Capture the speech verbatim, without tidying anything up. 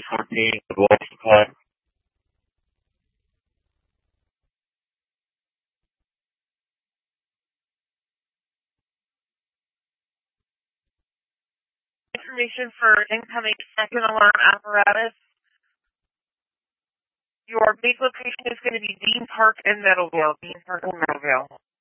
fourteen, the Wolf Supply. Information for incoming second alarm apparatus. Your base location is going to be Dean Park in Meadowvale. Dean Park in Meadowvale.